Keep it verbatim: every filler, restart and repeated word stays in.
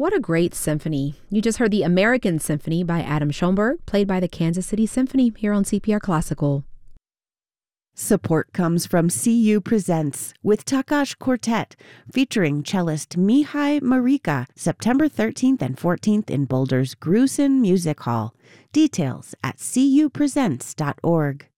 What a great symphony. You just heard the American Symphony by Adam Schoenberg, played by the Kansas City Symphony here on C P R Classical. Support comes from C U Presents with Takash Quartet, featuring cellist Mihai Marika, September thirteenth and fourteenth in Boulder's Grusin Music Hall. Details at c u presents dot org.